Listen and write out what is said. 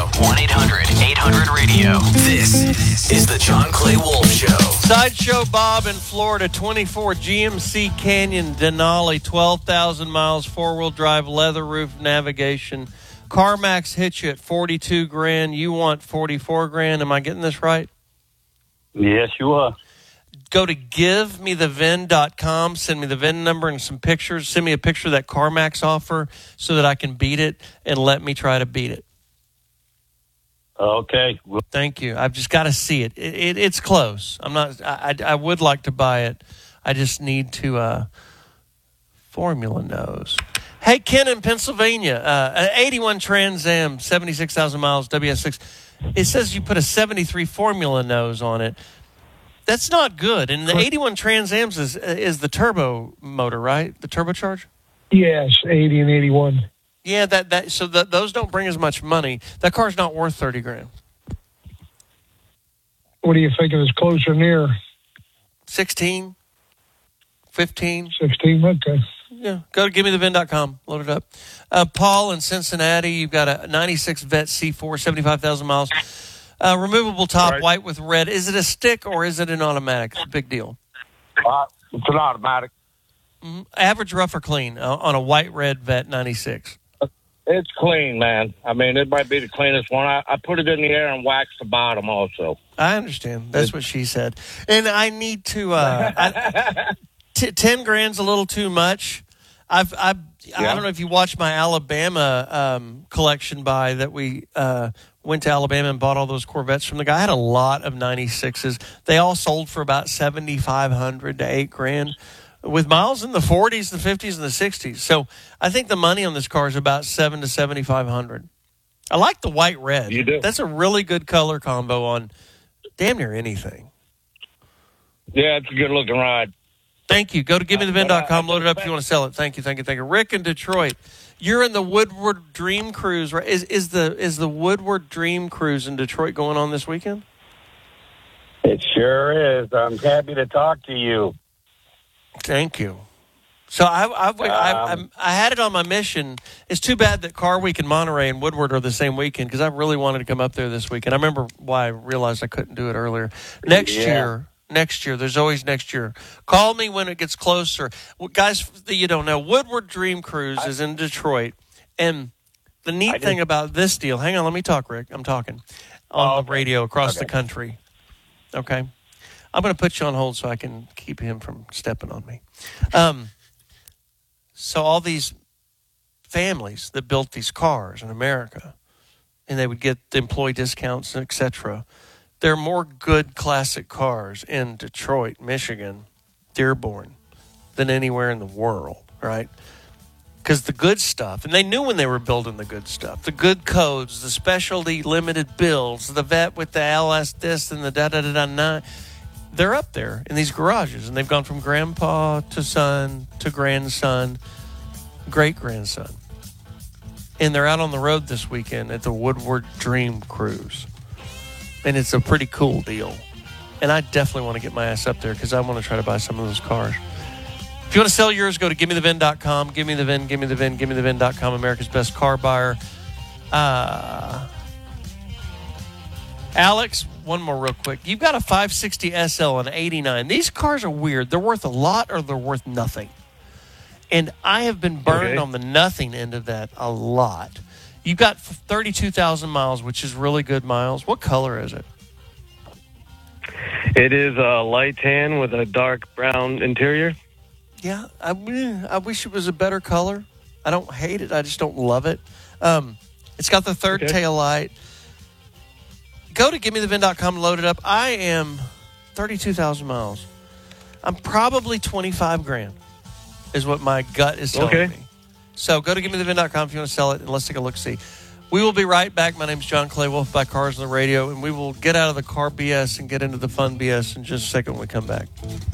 1-800-800-radio. This is the John Clay Wolf Show. Sideshow Bob in Florida, 24 GMC Canyon Denali, 12,000 miles, four-wheel drive, leather roof navigation. CarMax hits you at $42,000. You want $44,000. Am I getting this right? Yes, you are. Go to givemethevin.com. Send me the VIN number and some pictures. Send me a picture of that CarMax offer so that I can beat it, and let me try to beat it. Okay. Thank you. I've just got to see it. It's close. I would like to buy it. I just need to formula nose. Hey, Ken in Pennsylvania, an 81 Trans Am, 76,000 miles, WS6. It says you put a 73 formula nose on it. That's not good. And the 81 Trans Am's is the turbo motor, right? The turbocharge? Yes, 80 and 81. Yeah, those don't bring as much money. That car's not worth $30,000. What are you thinking is close or near? 16, 15. 16, okay. Yeah, go to givemethevin.com. Load it up. Paul in Cincinnati, you've got a 96 Vet C4, 75,000 miles. Removable top, right. White with red. Is it a stick or is it an automatic? It's a big deal. It's an automatic. Mm-hmm. Average, rough, or clean on a white-red Vet 96? It's clean, man. I mean, it might be the cleanest one. I put it in the air and waxed the bottom also. I understand. That's what she said. And I need to... $10,000's a little too much. I don't know if you watched my Alabama collection buy that we went to Alabama and bought all those Corvettes from the guy. I had a lot of 96s. They all sold for about $7,500 to $8,000 with miles in the 40s, the 50s, and the 60s. So I think the money on this car is about $7,000 to $7,500. I like the white red. You do? That's a really good color combo on damn near anything. Yeah, it's a good looking ride. Thank you. Go to givemethevin.com. Load it up if you want to sell it. Thank you. Rick in Detroit, you're in the Woodward Dream Cruise, right? Is the Woodward Dream Cruise in Detroit going on this weekend? It sure is. I'm happy to talk to you. Thank you. So I had it on my mission. It's too bad that Car Week in Monterey and Woodward are the same weekend because I really wanted to come up there this weekend. I remember why I realized I couldn't do it earlier. Next year, there's always next year. Call me when it gets closer. Well, guys that you don't know, Woodward Dream Cruise is in Detroit. And the neat thing about this deal, hang on, let me talk, Rick. I'm talking on the radio across the country. Okay? I'm going to put you on hold so I can keep him from stepping on me. So all these families that built these cars in America, and they would get the employee discounts, et cetera, there are more good classic cars in Detroit, Michigan, Dearborn, than anywhere in the world, right? Because the good stuff, and they knew when they were building the good stuff, the good codes, the specialty limited builds, the vet with the LS this and the da-da-da-da-na, they're up there in these garages, and they've gone from grandpa to son to grandson, great-grandson. And they're out on the road this weekend at the Woodward Dream Cruise. And it's a pretty cool deal. And I definitely want to get my ass up there because I want to try to buy some of those cars. If you want to sell yours, go to givemethevin.com. Givemethevin.com, America's best car buyer. Alex, one more real quick. You've got a 560 SL and 89. These cars are weird. They're worth a lot or they're worth nothing. And I have been burned on the nothing end of that a lot. You've got 32,000 miles, which is really good miles. What color is it? It is a light tan with a dark brown interior. Yeah, I wish it was a better color. I don't hate it. I just don't love it. It's got the third tail light. Go to givemethevin.com and load it up. I am 32,000 miles. I'm probably $25,000 is what my gut is telling me. So go to givemethevin.com if you want to sell it, and let's take a look-see. We will be right back. My name is John Clay Wolf by Cars on the Radio, and we will get out of the car BS and get into the fun BS in just a second when we come back.